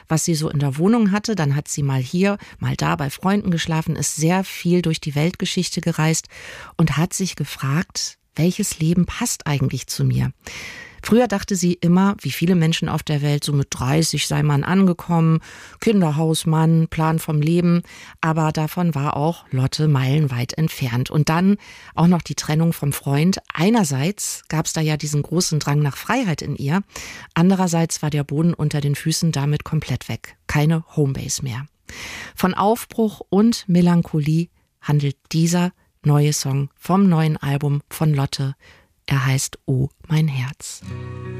was sie so in der Wohnung hatte. Dann hat sie mal hier, mal da bei Freunden geschlafen, ist sehr viel durch die Weltgeschichte gereist und hat sich gefragt, welches Leben passt eigentlich zu mir? Früher dachte sie immer, wie viele Menschen auf der Welt, so mit 30 sei man angekommen, Kinderhausmann, Plan vom Leben, aber davon war auch Lotte meilenweit entfernt. Und dann auch noch die Trennung vom Freund. Einerseits gab es da ja diesen großen Drang nach Freiheit in ihr, andererseits war der Boden unter den Füßen damit komplett weg. Keine Homebase mehr. Von Aufbruch und Melancholie handelt dieser neue Song vom neuen Album von Lotte. Er heißt Oh, mein Herz.